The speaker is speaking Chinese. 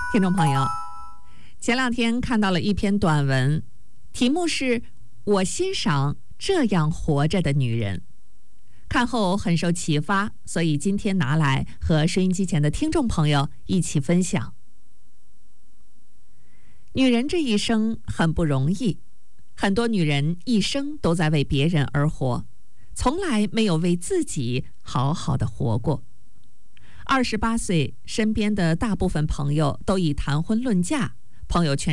听众朋友，前两天看到了一篇短文，题目是我欣赏这样活着的女人。看后很受启发，所以今天拿来和收音机前的听众朋友一起分享。女人这一生很不容易，很多女人一生都在为别人而活，从来没有为自己好好的活过。28岁，身边的大部分朋友都已谈婚论嫁，朋友圈